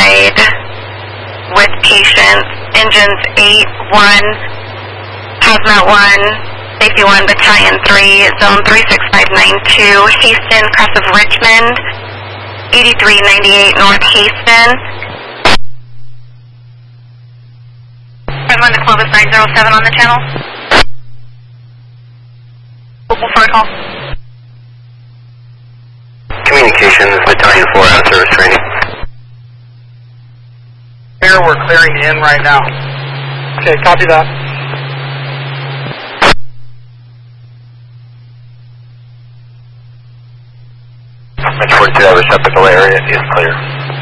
side with patients. Engines 8-1, Hazmat 1, Safety 1, Battalion 3, Zone 36592, Haston, cross of Richmond, 8398 North Haston. Everyone to Clovis 907 on the channel. Open for a call. Communications, Battalion 4 out of service training. Here, we're clearing in right now. Okay, copy that. Metro 42, that receptacle area is clear.